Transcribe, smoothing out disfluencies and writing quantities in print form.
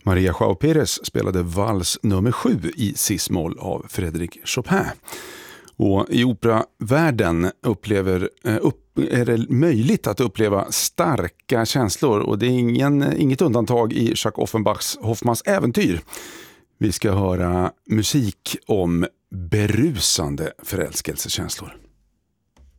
Maria João Pérez spelade vals nummer 7 i cis-moll av Frédéric Chopin. Och i operavärlden är det möjligt att uppleva starka känslor, och det är inget undantag i Jacques Offenbachs Hoffmanns äventyr. Vi ska höra musik om berusande förälskelsekänslor.